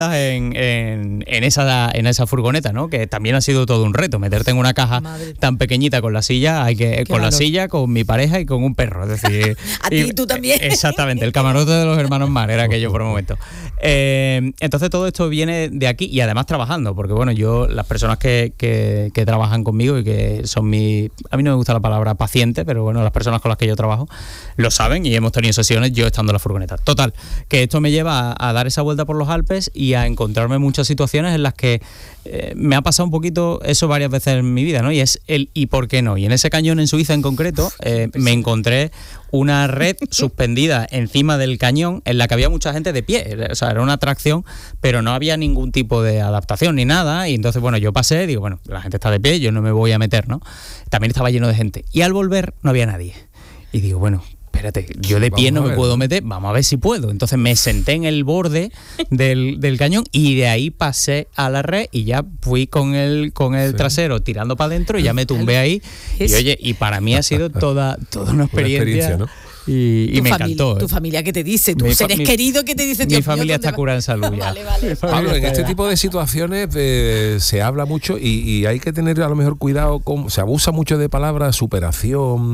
en esa furgoneta, ¿no? Que también ha sido todo un reto, meterte en una caja tan pequeñita con la silla, la silla, con mi pareja y con un perro, es decir... A ti y tú también. Exactamente, el camarote de los hermanos Mar era aquello por un momento. Entonces todo esto viene de aquí y además trabajando, porque bueno, las personas que trabajan conmigo y que son a mí no me gusta la palabra paciente, pero bueno, las personas con las que yo trabajo lo saben y hemos tenido sesiones yo estando en la furgoneta. Total, que esto me lleva a dar esa vuelta por los Alpes y a encontrarme muchas situaciones en las que me ha pasado un poquito eso varias veces en mi vida, ¿no? Y es el ¿y por qué no? Y en ese cañón en Suiza en concreto me encontré una red suspendida encima del cañón en la que había mucha gente de pie, o sea, era una atracción, pero no había ningún tipo de adaptación ni nada, y entonces, bueno, yo pasé, digo, bueno, la gente está de pie, yo no me voy a meter, ¿no? También estaba lleno de gente, y al volver no había nadie, y digo, bueno, espérate, yo de pie no me puedo meter, vamos a ver si puedo. Entonces me senté en el borde del cañón y de ahí pasé a la red y ya fui con el trasero tirando para adentro y ya me tumbé ahí. Y oye, y para mí ha sido toda una experiencia, ¿no? Y me encantó. ¿Tu familia qué te dice? ¿Tus seres queridos qué te dicen? Mi familia está curada en salud ya. Vale. Pablo, en este tipo de situaciones se habla mucho y hay que tener a lo mejor cuidado, se abusa mucho de palabras, superación,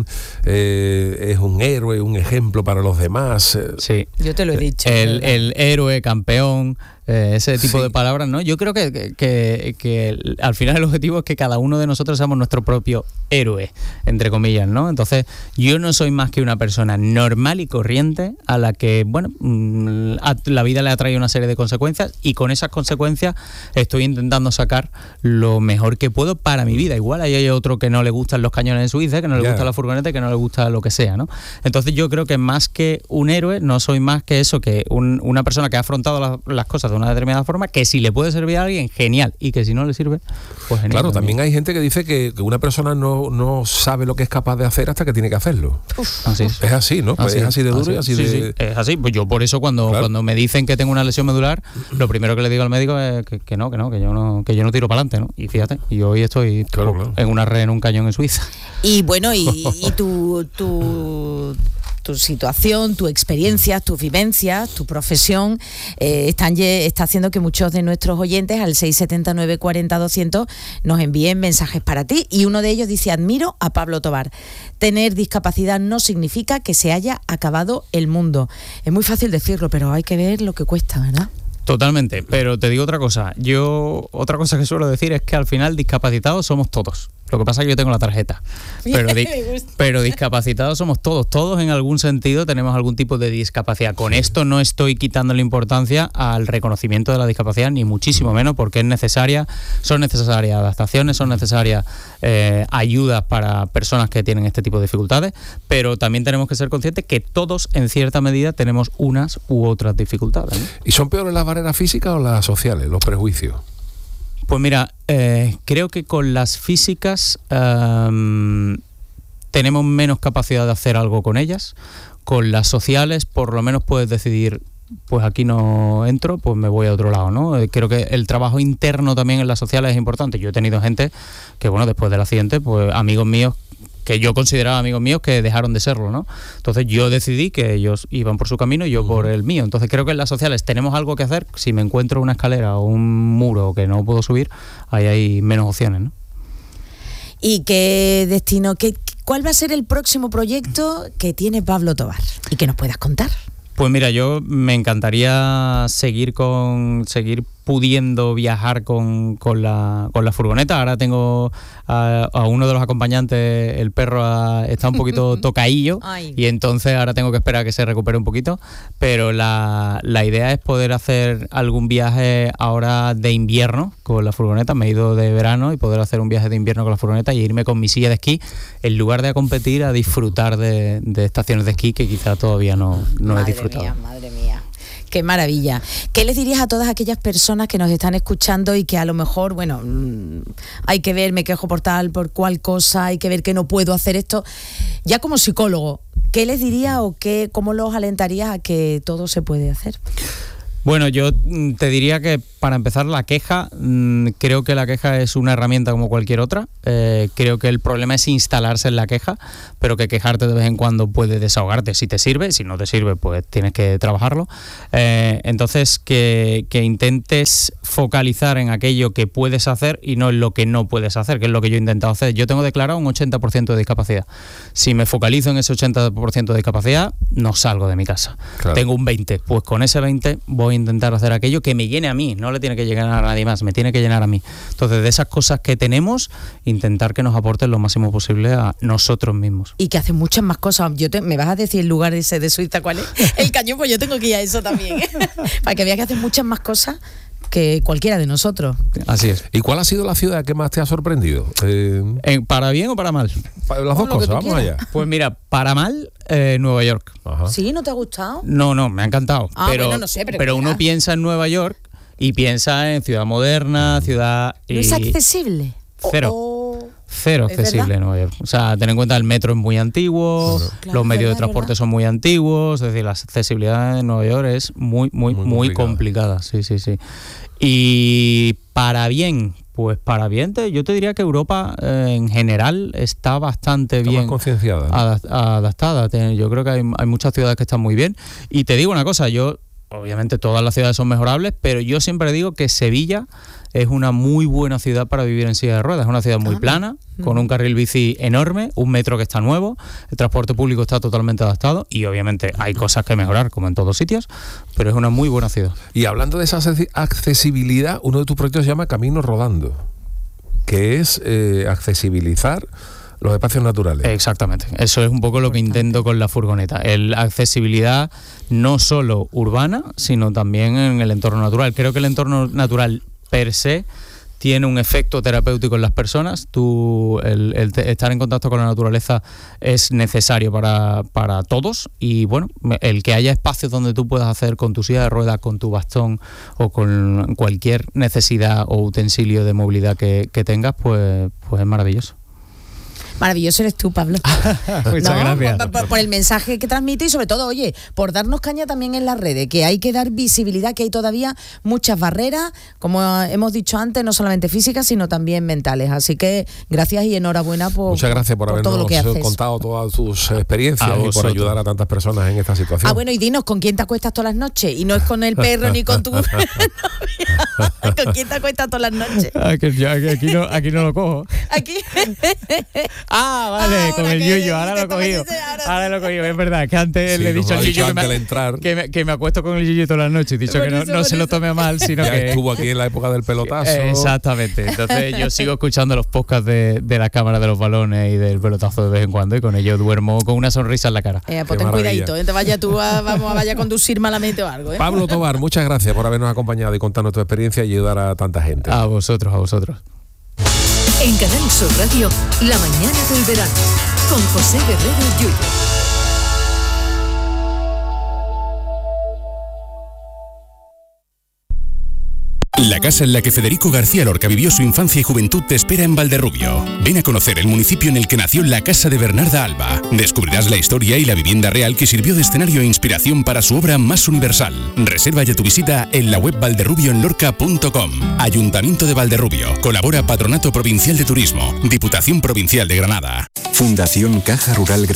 es un héroe, un ejemplo para los demás. Sí. Yo te lo he dicho. El héroe, campeón... ese tipo de palabras, ¿no? Yo creo que al final el objetivo es que cada uno de nosotros seamos nuestro propio héroe, entre comillas, ¿no? Entonces, yo no soy más que una persona normal y corriente a la que, bueno, la vida le ha traído una serie de consecuencias y con esas consecuencias estoy intentando sacar lo mejor que puedo para mi vida. Igual ahí hay otro que no le gustan los cañones de Suiza, que no le gusta la furgoneta, que no le gusta lo que sea, ¿no? Entonces, yo creo que más que un héroe, no soy más que eso, que una persona que ha afrontado las cosas de una determinada forma, que si le puede servir a alguien, genial, y que si no le sirve, pues genial. Claro, también hay gente que dice que una persona no sabe lo que es capaz de hacer hasta que tiene que hacerlo. Así es. Es así, ¿no? Pues es así de duro y así de... Sí, es así. Pues yo por eso cuando me dicen que tengo una lesión medular, lo primero que le digo al médico es que yo no tiro para adelante, ¿no? Y fíjate, y hoy estoy en una red en un cañón en Suiza. Y bueno, y tu situación, tu experiencia, tus vivencias, tu profesión está haciendo que muchos de nuestros oyentes al 679 40 200 nos envíen mensajes para ti, y uno de ellos dice: admiro a Pablo Tobar. Tener discapacidad no significa que se haya acabado el mundo. Es muy fácil decirlo, pero hay que ver lo que cuesta, ¿verdad? Totalmente, pero te digo otra cosa. Otra cosa que suelo decir es que al final discapacitados somos todos. Lo que pasa es que yo tengo la tarjeta, pero discapacitados somos todos en algún sentido tenemos algún tipo de discapacidad. Con esto no estoy quitando la importancia al reconocimiento de la discapacidad, ni muchísimo menos, porque son necesarias adaptaciones, son necesarias ayudas para personas que tienen este tipo de dificultades, pero también tenemos que ser conscientes que todos en cierta medida tenemos unas u otras dificultades, ¿no? ¿Y son peores las barreras físicas o las sociales, los prejuicios? Pues mira, creo que con las físicas tenemos menos capacidad de hacer algo con ellas. Con las sociales, por lo menos puedes decidir, pues aquí no entro, pues me voy a otro lado, ¿no? Creo que el trabajo interno también en las sociales es importante. Yo he tenido gente que, bueno, después del accidente, pues amigos míos, que yo consideraba amigos míos, que dejaron de serlo, ¿no? Entonces yo decidí que ellos iban por su camino y yo por el mío. Entonces creo que en las sociales tenemos algo que hacer. Si me encuentro una escalera o un muro que no puedo subir, ahí hay menos opciones, ¿no? ¿Y qué destino, cuál va a ser el próximo proyecto que tiene Pablo Tobar y que nos puedas contar? Pues mira, yo me encantaría seguir pudiendo viajar con la furgoneta. Ahora tengo a uno de los acompañantes, el perro está un poquito tocaillo y entonces ahora tengo que esperar a que se recupere un poquito, pero la idea es poder hacer algún viaje ahora de invierno con la furgoneta. Me he ido de verano y poder hacer un viaje de invierno con la furgoneta y irme con mi silla de esquí, en lugar de a competir, a disfrutar de estaciones de esquí que quizá todavía no he disfrutado. Madre mía. Qué maravilla. ¿Qué les dirías a todas aquellas personas que nos están escuchando y que a lo mejor, bueno, hay que ver, me quejo por cual cosa, hay que ver que no puedo hacer esto? Ya como psicólogo, ¿qué les dirías o cómo los alentarías a que todo se puede hacer? Bueno, yo te diría que para empezar, la queja, creo que la queja es una herramienta como cualquier otra. Creo que el problema es instalarse en la queja, pero que quejarte de vez en cuando puede desahogarte si te sirve. Si no te sirve, pues tienes que trabajarlo. Entonces, que intentes focalizar en aquello que puedes hacer y no en lo que no puedes hacer, que es lo que yo he intentado hacer. Yo tengo declarado un 80% de discapacidad. Si me focalizo en ese 80% de discapacidad, no salgo de mi casa. Claro. Tengo un 20%, pues con ese 20% voy a intentar hacer aquello que me llene a mí, no le tiene que llenar a nadie más, me tiene que llenar a mí. Entonces, de esas cosas que tenemos, intentar que nos aporten lo máximo posible a nosotros mismos. Y que hacen muchas más cosas. Me vas a decir el lugar ese de Suiza, ¿cuál es? El Cañón, pues yo tengo que ir a eso también. Para que veas que hacen muchas más cosas que cualquiera de nosotros. Así es. ¿Y cuál ha sido la ciudad que más te ha sorprendido? ¿Para bien o para mal? Las dos cosas, vamos allá. Pues mira, para mal, Nueva York. Ajá. ¿Sí? ¿No te ha gustado? No, me ha encantado. Bueno, no sé, pero uno piensa en Nueva York y piensa en ciudad moderna, ciudad... ¿No es accesible? Cero accesible en Nueva York. O sea, ten en cuenta, el metro es muy antiguo, los medios de transporte son muy antiguos, es decir, la accesibilidad en Nueva York es muy complicada. Sí. Y para bien, pues para bien, yo te diría que Europa en general está bastante bien más concienciada, ¿no? Adaptada. Yo creo que hay muchas ciudades que están muy bien. Y te digo una cosa, obviamente todas las ciudades son mejorables, pero yo siempre digo que Sevilla es una muy buena ciudad para vivir en silla de ruedas. Es una ciudad muy plana, con un carril bici enorme, un metro que está nuevo, el transporte público está totalmente adaptado y obviamente hay cosas que mejorar, como en todos sitios, pero es una muy buena ciudad. Y hablando de esa accesibilidad, uno de tus proyectos se llama Caminos Rodando, que es accesibilizar los espacios naturales. Exactamente, eso es un poco lo que intento con la furgoneta, la accesibilidad no solo urbana, sino también en el entorno natural. Creo que el entorno natural per se tiene un efecto terapéutico en las personas. El estar en contacto con la naturaleza es necesario para todos, y bueno, el que haya espacios donde tú puedas hacer con tu silla de ruedas, con tu bastón o con cualquier necesidad o utensilio de movilidad que tengas, pues es maravilloso. Maravilloso eres tú, Pablo. Muchas gracias. Por el mensaje que transmite y sobre todo, oye, por darnos caña también en las redes, que hay que dar visibilidad, que hay todavía muchas barreras, como hemos dicho antes, no solamente físicas, sino también mentales. Así que gracias y enhorabuena muchas gracias por habernos todo lo que haces. Contado todas tus experiencias y por ayudar a tantas personas en esta situación. Bueno, y dinos, ¿con quién te acuestas todas las noches? Y no es con el perro ni con tu novia. ¿Con quién te acuestas todas las noches? Aquí no lo cojo. Aquí. Vale, con el Yuyo, ahora lo he cogido. Ahora lo he cogido, es verdad, que antes le he dicho al Yuyo que me acuesto con el Yuyo todas las noches. He dicho que no se lo tome a mal, sino ya que... estuvo aquí en la época del pelotazo. Exactamente, entonces yo sigo escuchando los podcasts de las cámaras de los balones y del pelotazo de vez en cuando, y con ello duermo con una sonrisa en la cara. Pues ten cuidadito, te vaya tú vaya a conducir malamente o algo. Pablo Tobar, muchas gracias por habernos acompañado y contarnos tu experiencia y ayudar a tanta gente. A vosotros. En Canal Sur Radio, La Mañana del Verano, con José Guerrero Yuyo. La casa en la que Federico García Lorca vivió su infancia y juventud te espera en Valderrubio. Ven a conocer el municipio en el que nació la casa de Bernarda Alba. Descubrirás la historia y la vivienda real que sirvió de escenario e inspiración para su obra más universal. Reserva ya tu visita en la web valderrubioenlorca.com. Ayuntamiento de Valderrubio. Colabora Patronato Provincial de Turismo. Diputación Provincial de Granada. Fundación Caja Rural Granada.